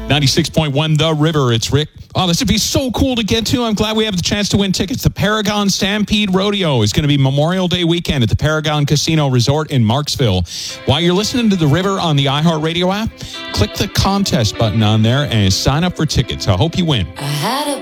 96.1 The River. It's Rick. Oh, this would be so cool to get to. I'm glad we have the chance to win tickets. The Paragon Stampede Rodeo is going to be Memorial Day weekend at the Paragon Casino Resort in Marksville. While you're listening to The River on the iHeartRadio app, click the contest button on there and sign up for tickets. I hope you win.